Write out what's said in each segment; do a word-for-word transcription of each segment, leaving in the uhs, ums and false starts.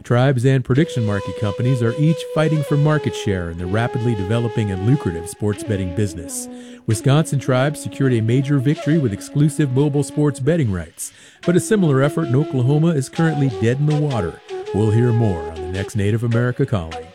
Tribes and prediction market companies are each fighting for market share in the rapidly developing and lucrative sports betting business. Wisconsin Tribes secured a major victory with exclusive mobile sports betting rights, but a similar effort in Oklahoma is currently dead in the water. We'll hear more on the next Native America Calling.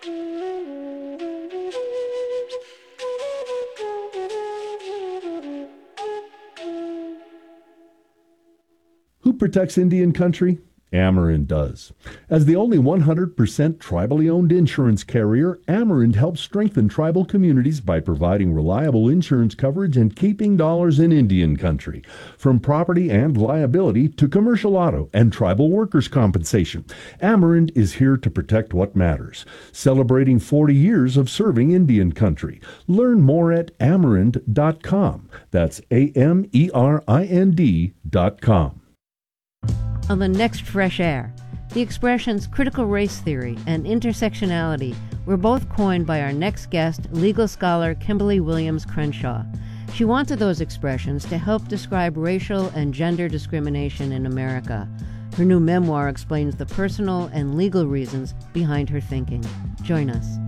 Who protects Indian country? Amerind does. As the only one hundred percent tribally owned insurance carrier, Amerind helps strengthen tribal communities by providing reliable insurance coverage and keeping dollars in Indian country. From property and liability to commercial auto and tribal workers' compensation, Amerind is here to protect what matters. Celebrating forty years of serving Indian country. Learn more at amerind dot com. That's A M E R I N D dot com. On the next Fresh Air, the expressions critical race theory and intersectionality were both coined by our next guest, legal scholar Kimberly Williams Crenshaw. She wanted those expressions to help describe racial and gender discrimination in America. Her new memoir explains the personal and legal reasons behind her thinking. Join us.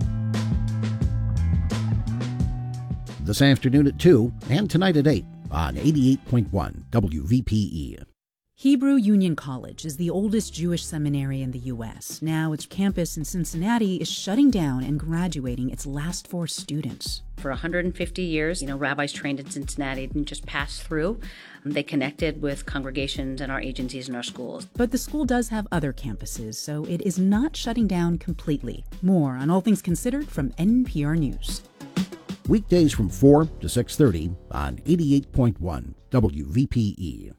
This afternoon at two and tonight at eight on eighty-eight point one W V P E. Hebrew Union College is the oldest Jewish seminary in the U S. Now its campus in Cincinnati is shutting down and graduating its last four students. For one hundred fifty years, you know, rabbis trained in Cincinnati didn't just pass through. They connected with congregations and our agencies and our schools. But the school does have other campuses, so it is not shutting down completely. More on All Things Considered from N P R News. Weekdays from four to six thirty on eighty-eight point one W V P E.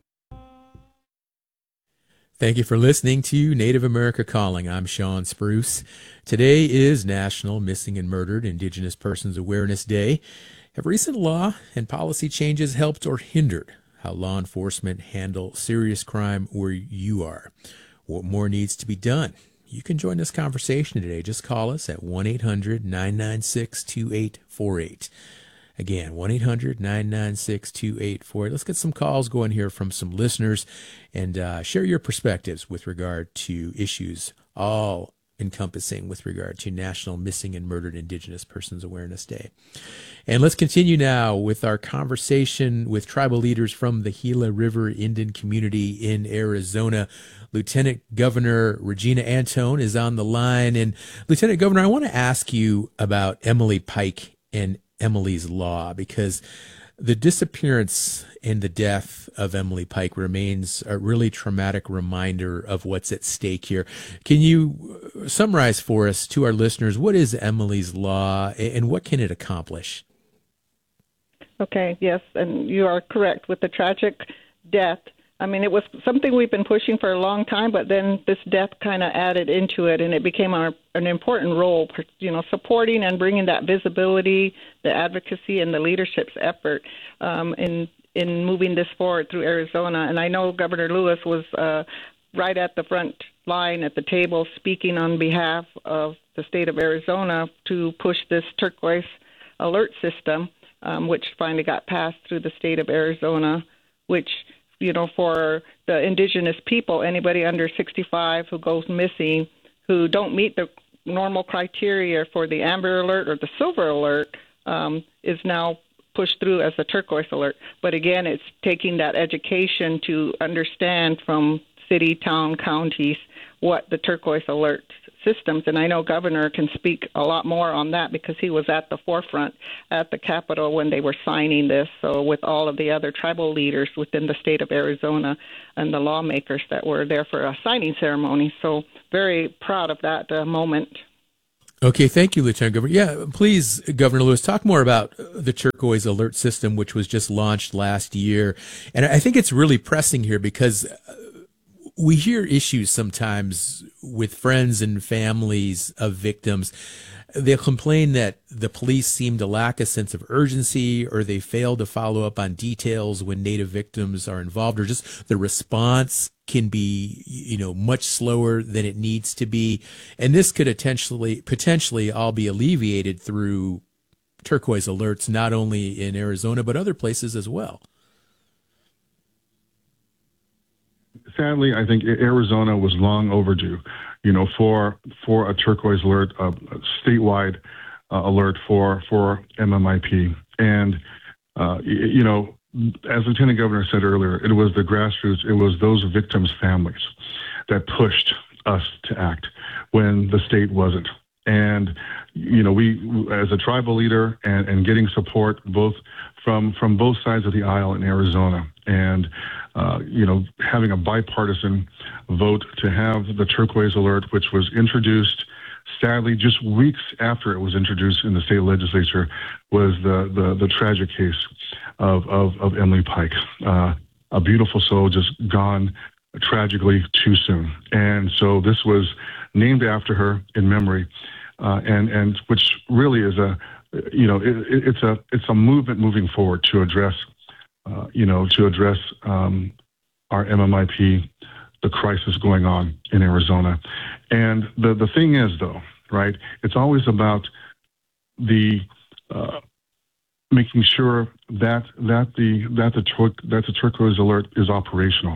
Thank you for listening to Native America Calling. I'm Sean Spruce. Today is National Missing and Murdered Indigenous Persons Awareness Day. Have recent law and policy changes helped or hindered how law enforcement handle serious crime where you are? What more needs to be done? You can join this conversation today. Just call us at one eight hundred nine nine six two eight four eight. Again, one eight hundred nine nine six two eight four eight. Let's get some calls going here from some listeners and uh, share your perspectives with regard to issues all encompassing with regard to National Missing and Murdered Indigenous Persons Awareness Day. And let's continue now with our conversation with tribal leaders from the Gila River Indian community in Arizona. Lieutenant Governor Regina Antone is on the line. And Lieutenant Governor, I want to ask you about Emily Pike and Emily's Law, because the disappearance and the death of Emily Pike remains a really traumatic reminder of what's at stake here. Can you summarize for us, to our listeners, what is Emily's Law and what can it accomplish? Okay, yes, and you are correct with the tragic death. I mean, it was something we've been pushing for a long time, but then this death kind of added into it, and it became our, an important role, you know, supporting and bringing that visibility, the advocacy, and the leadership's effort um, in in moving this forward through Arizona. And I know Governor Lewis was uh, right at the front line at the table speaking on behalf of the state of Arizona to push this turquoise alert system, um, which finally got passed through the state of Arizona, which you know, for the indigenous people, anybody under sixty-five who goes missing, who don't meet the normal criteria for the Amber Alert or the Silver Alert, um, is now pushed through as a turquoise alert. But again, it's taking that education to understand from city, town, counties, what the turquoise alert systems, and I know Governor can speak a lot more on that because he was at the forefront at the Capitol when they were signing this, so with all of the other tribal leaders within the state of Arizona and the lawmakers that were there for a signing ceremony. So very proud of that uh, moment. Okay, thank you, Lieutenant Governor. Yeah, please, Governor Lewis, talk more about the turquoise alert system, which was just launched last year. And I think it's really pressing here because we hear issues sometimes with friends and families of victims. They'll complain that the police seem to lack a sense of urgency, or they fail to follow up on details when Native victims are involved, or just the response can be, you know, much slower than it needs to be. And this could potentially, potentially all be alleviated through turquoise alerts, not only in Arizona, but other places as well. sadly, I think Arizona was long overdue, you know, for for a turquoise alert, a, a statewide uh, alert for for M M I P. And, uh, you know, as Lieutenant Governor said earlier, it was the grassroots, it was those victims' families that pushed us to act when the state wasn't. And, you know, we, as a tribal leader and, and getting support both from from both sides of the aisle in Arizona and, uh, you know, having a bipartisan vote to have the turquoise alert, which was introduced, sadly, just weeks after it was introduced in the state legislature, was the, the, the tragic case of, of, of Emily Pike, uh, a beautiful soul just gone tragically too soon. And so this was named after her in memory, uh, and, and which really is a, you know, it, it's a, it's a movement moving forward to address, uh, you know, to address um, our M M I P, the crisis going on in Arizona. And the, the thing is, though, right, it's always about the uh, making sure that that the that the tur- that the turquoise alert is operational.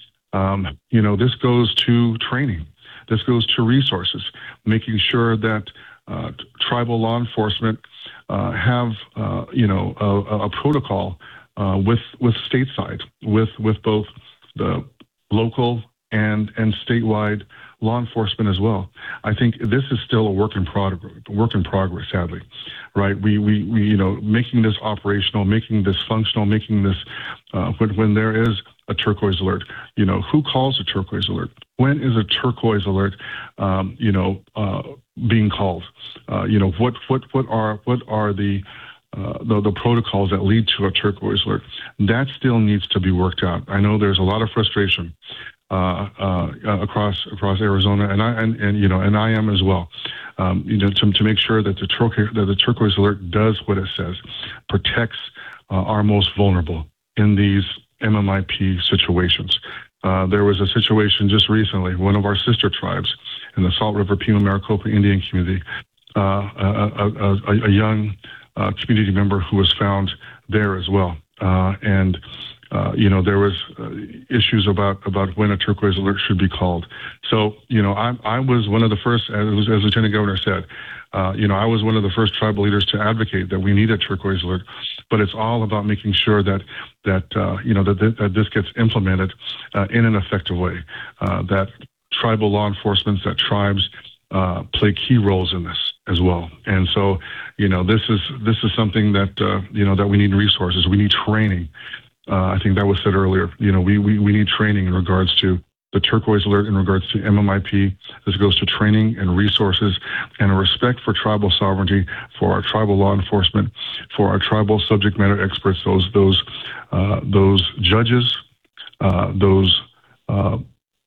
Um, you know, this goes to training. This goes to resources, making sure that uh, tribal law enforcement uh, have, uh, you know, a, a protocol uh, with with stateside, with with both the local and and statewide law enforcement as well. I think this is still a work in progress. Work in progress, sadly, right? We we, we you know making this operational, making this functional, making this uh, when when there is a turquoise alert. You know, who calls a turquoise alert? When is a turquoise alert, um, you know, uh, being called? Uh, you know, what what what are what are the Uh, the, the protocols that lead to a turquoise alert? That still needs to be worked out. I know there's a lot of frustration uh, uh, across across Arizona, and I and, and you know, and I am as well. Um, you know, to, to make sure that the turquoise that the turquoise alert does what it says, protects uh, our most vulnerable in these M M I P situations. Uh, there was a situation just recently, one of our sister tribes in the Salt River Pima Maricopa Indian community, uh, a, a, a, a young Uh, community member who was found there as well. Uh, and, uh, you know, there was uh, issues about, about when a turquoise alert should be called. So, you know, I, I was one of the first, as, as Lieutenant Governor said, uh, you know, I was one of the first tribal leaders to advocate that we need a turquoise alert, but it's all about making sure that, that uh, you know, that, th- that this gets implemented uh, in an effective way, uh, that tribal law enforcement, that tribes uh, play key roles in this as well. And so, you know, this is this is something that, uh, you know, that we need resources. We need training. Uh, I think that was said earlier. You know, we, we, we need training in regards to the turquoise alert, in regards to M M I P. This goes to training and resources and a respect for tribal sovereignty, for our tribal law enforcement, for our tribal subject matter experts, those, those, uh, those judges, uh, those, uh,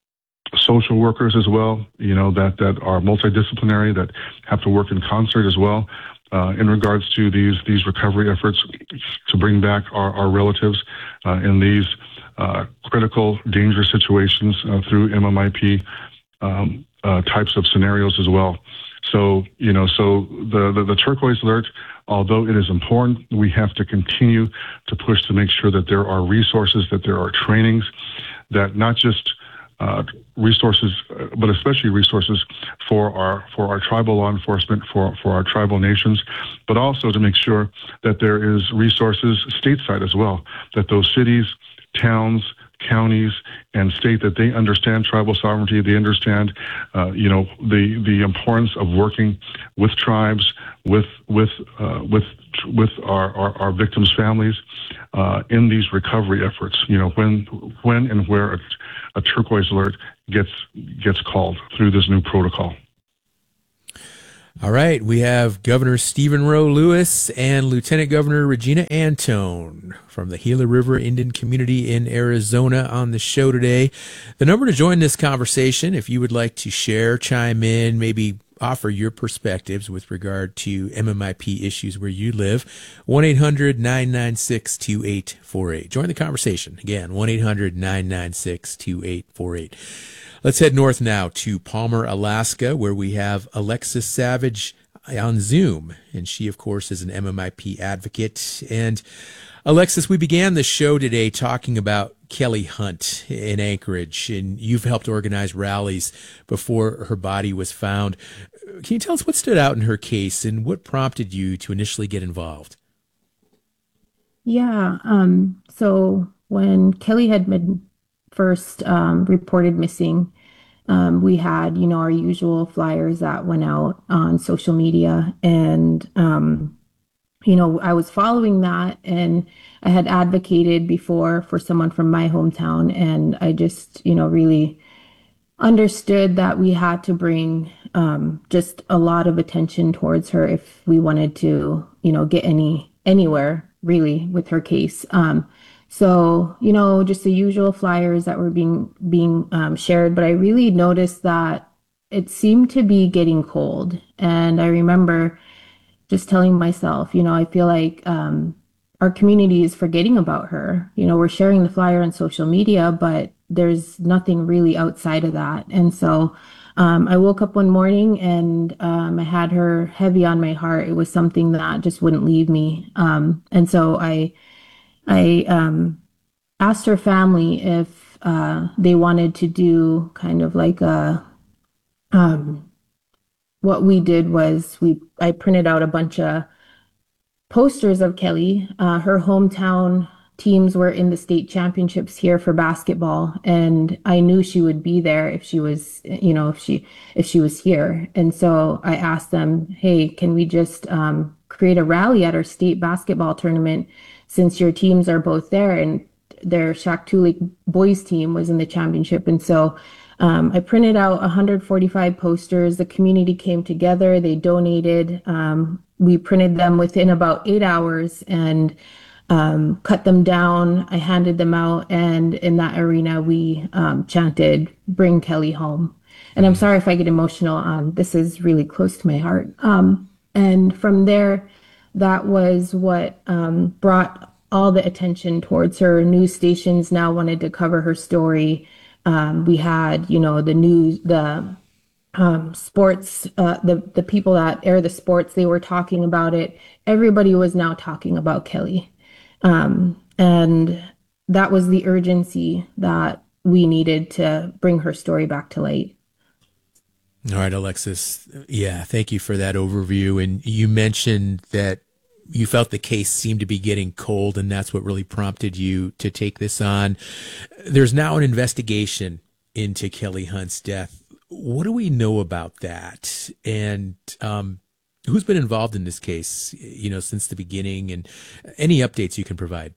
social workers as well, you know, that, that are multidisciplinary, that have to work in concert as well uh, in regards to these these recovery efforts to bring back our, our relatives uh, in these uh, critical, dangerous situations uh, through M M I P um, uh, types of scenarios as well. So, you know, so the, the, the turquoise alert, although it is important, we have to continue to push to make sure that there are resources, that there are trainings, that not just Uh, resources, uh, but especially resources for our for our tribal law enforcement, for for our tribal nations, but also to make sure that there is resources stateside as well, that those cities, towns, counties, and state, that they understand tribal sovereignty, they understand, uh, you know, the the importance of working with tribes, with with uh, with with our, our, our victims' families uh, in these recovery efforts. You know, when when and where a, a turquoise alert gets gets called through this new protocol. All right, we have Governor Stephen Roe Lewis and Lieutenant Governor Regina Antone from the Gila River Indian Community in Arizona on the show today. The number to join this conversation, if you would like to share, chime in, maybe offer your perspectives with regard to M M I P issues where you live, one eight hundred nine nine six two eight four eight. Join the conversation. Again, one eight hundred nine nine six two eight four eight. Let's head north now to Palmer, Alaska, where we have Alexis Savage on Zoom. And she, of course, is an M M I P advocate. And Alexis, we began the show today talking about Kelly Hunt in Anchorage, and you've helped organize rallies before her body was found. Can you tell us what stood out in her case and what prompted you to initially get involved? Yeah, um, so when Kelly had been first um, reported missing, um, we had, you know, our usual flyers that went out on social media, and um, you know, I was following that, and I had advocated before for someone from my hometown, and I just, you know, really understood that we had to bring um, just a lot of attention towards her if we wanted to, you know, get any anywhere really with her case. Um, so, you know, just the usual flyers that were being being um, shared, but I really noticed that it seemed to be getting cold, and I remember just telling myself, you know, I feel like um, our community is forgetting about her. You know, we're sharing the flyer on social media, but there's nothing really outside of that. And so um, I woke up one morning and um, I had her heavy on my heart. It was something that just wouldn't leave me. Um, and so I, I um, asked her family if uh, they wanted to do kind of like a, um, what we did was we I printed out a bunch of posters of Kelly. Uh, her hometown teams were in the state championships here for basketball, and I knew she would be there if she was, you know, if she if she was here. And so I asked them, hey, can we just um, create a rally at our state basketball tournament since your teams are both there? And their Shaktoolik boys team was in the championship, and so Um, I printed out one hundred forty-five posters. The community came together. They donated. Um, we printed them within about eight hours and um, cut them down. I handed them out. And in that arena, we um, chanted, "Bring Kelly home." And I'm sorry if I get emotional. Um, this is really close to my heart. Um, and from there, that was what um, brought all the attention towards her. News stations now wanted to cover her story. Um, we had, you know, the news, the um, sports, uh, the the people that air the sports, they were talking about it. Everybody was now talking about Kelly. Um, and that was the urgency that we needed to bring her story back to light. All right, Alexis. Yeah, thank you for that overview. And you mentioned that you felt the case seemed to be getting cold, and that's what really prompted you to take this on. There's now an investigation into Kelly Hunt's death. What do we know about that? And um, who's been involved in this case, you know, since the beginning, and any updates you can provide?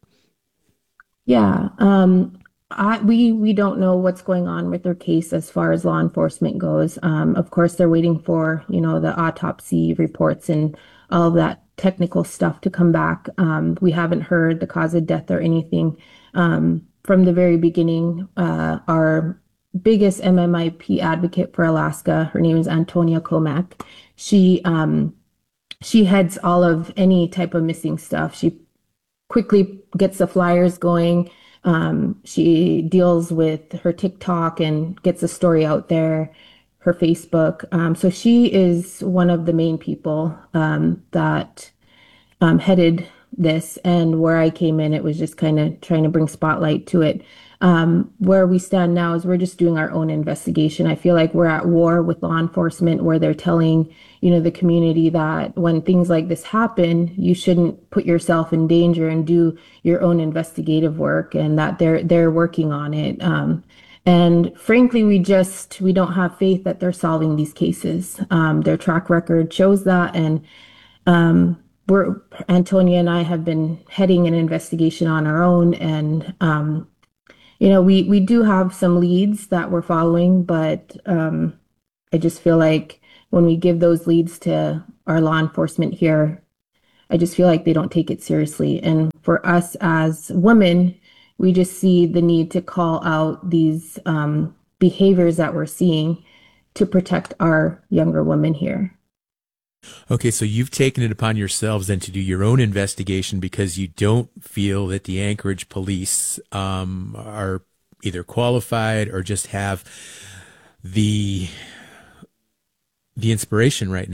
Yeah, um, I, we we don't know what's going on with her case as far as law enforcement goes. Um, of course, they're waiting for, you know, the autopsy reports and all of that technical stuff to come back. Um, we haven't heard the cause of death or anything. Um, from the very beginning, uh, our biggest M M I P advocate for Alaska, her name is Antonia Comack. She um, she heads all of any type of missing stuff. She quickly gets the flyers going. Um, she deals with her TikTok and gets the story out there, her Facebook. Um, so she is one of the main people um, that um, headed this. And where I came in, it was just kind of trying to bring spotlight to it. Um, where we stand now is we're just doing our own investigation. I feel like we're at war with law enforcement, where they're telling, you know, the community that when things like this happen, you shouldn't put yourself in danger and do your own investigative work, and that they're they're working on it. Um, and frankly, we just we don't have faith that they're solving these cases. Um, their track record shows that, and um, we're Antonia and I have been heading an investigation on our own, and um, you know, we, we do have some leads that we're following, but um, I just feel like when we give those leads to our law enforcement here, I just feel like they don't take it seriously. And for us as women, we just see the need to call out these um, behaviors that we're seeing to protect our younger women here. Okay, so you've taken it upon yourselves then to do your own investigation because you don't feel that the Anchorage police um, are either qualified or just have the the inspiration right now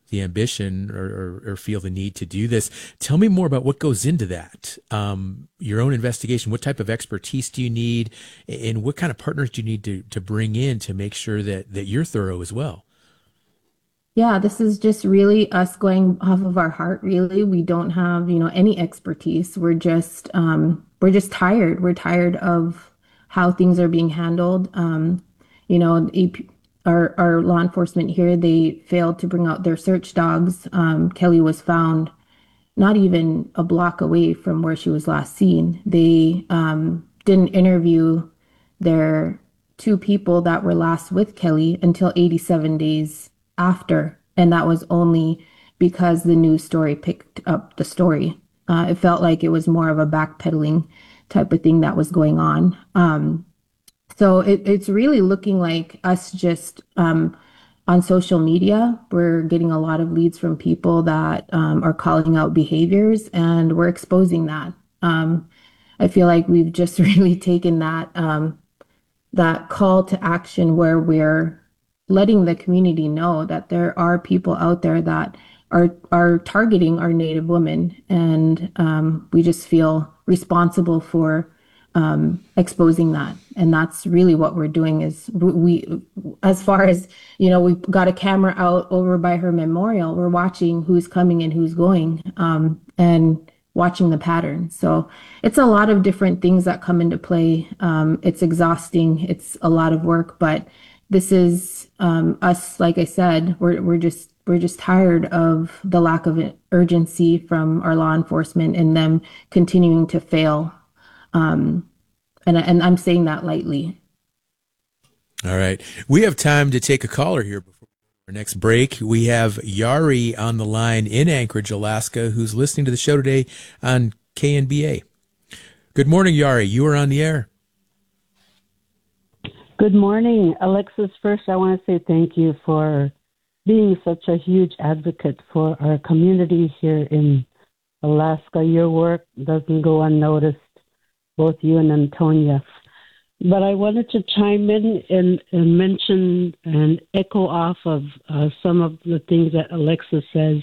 the ambition or, or, or feel the need to do this. Tell me more about what goes into that. Um, your own investigation, what type of expertise do you need, and what kind of partners do you need to, to bring in to make sure that, that you're thorough as well? Yeah, this is just really us going off of our heart, really. We don't have, you know, any expertise. We're just, um, we're just tired. We're tired of how things are being handled. Um, you know, our, our law enforcement here, they failed to bring out their search dogs. Um, Kelly was found not even a block away from where she was last seen. They um, didn't interview their two people that were last with Kelly until eighty-seven days after. And that was only because the news story picked up the story. Uh, it felt like it was more of a backpedaling type of thing that was going on. Um, So it, it's really looking like us just um, on social media. We're getting a lot of leads from people that um, are calling out behaviors, and we're exposing that. Um, I feel like we've just really taken that um, that call to action where we're letting the community know that there are people out there that are are targeting our Native women, and um, we just feel responsible for Um, exposing that. And that's really what we're doing is we, as far as, you know, we've got a camera out over by her memorial. We're watching who's coming and who's going um, and watching the pattern. So it's a lot of different things that come into play. Um, it's exhausting. It's a lot of work, but this is um, us, like I said, we're, we're just we're just tired of the lack of urgency from our law enforcement and them continuing to fail. Um, and, and I'm saying that lightly. All right. We have time to take a caller here before our next break. We have Yari on the line in Anchorage, Alaska, who's listening to the show today on K N B A. Good morning, Yari. You are on the air. Good morning. Alexis, first, I want to say thank you for being such a huge advocate for our community here in Alaska. Your work doesn't go unnoticed. Both you and Antonia. But I wanted to chime in and, and mention and echo off of uh, some of the things that Alexa says.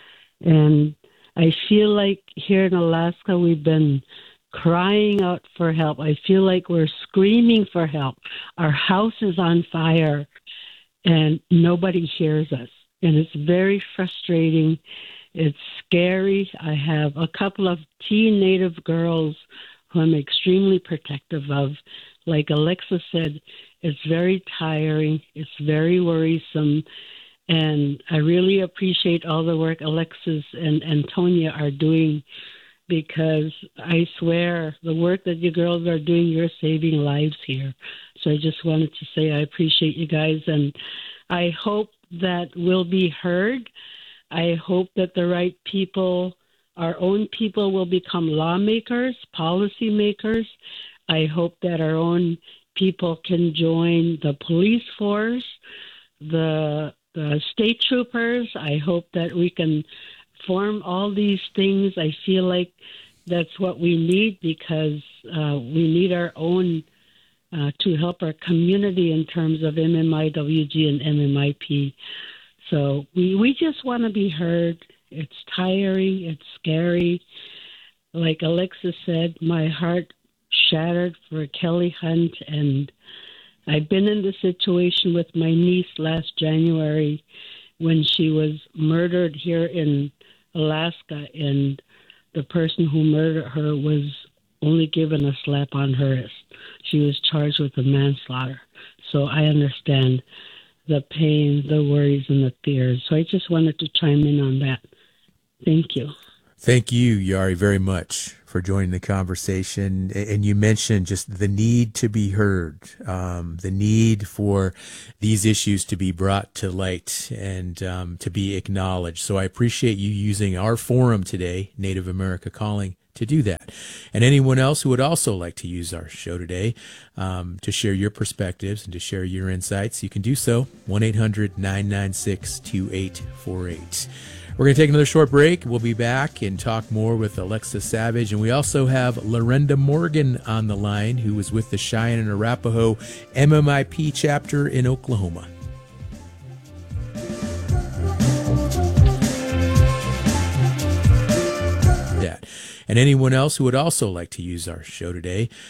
And I feel like here in Alaska, we've been crying out for help. I feel like we're screaming for help. Our house is on fire and nobody hears us. And it's very frustrating. It's scary. I have a couple of teen Native girls who I'm extremely protective of. Like Alexa said, it's very tiring. It's very worrisome. And I really appreciate all the work Alexis and Antonia are doing, because I swear the work that you girls are doing, you're saving lives here. So I just wanted to say I appreciate you guys. And I hope that we'll be heard. I hope that the right people, our own people, will become lawmakers, policy makers. I hope that our own people can join the police force, the, the state troopers. I hope that we can form all these things. I feel like that's what we need, because uh, we need our own uh, to help our community in terms of M M I W G and M M I P. So we, we just want to be heard. It's tiring. It's scary. Like Alexa said, my heart shattered for Kelly Hunt. And I've been in the situation with my niece last January when she was murdered here in Alaska. And the person who murdered her was only given a slap on her wrist. She was charged with a manslaughter. So I understand the pain, the worries, and the fears. So I just wanted to chime in on that. Thank you. Thank you, Yari, very much for joining the conversation. And you mentioned just the need to be heard, um, the need for these issues to be brought to light and um, to be acknowledged. So I appreciate you using our forum today, Native America Calling, to do that. And anyone else who would also like to use our show today um, to share your perspectives and to share your insights, you can do so. one eight hundred nine nine six two eight four eight. We're going to take another short break. We'll be back and talk more with Alexa Savage. And we also have Lorenda Morgan on the line, who was with the Cheyenne and Arapaho M M I P chapter in Oklahoma. And anyone else who would also like to use our show today,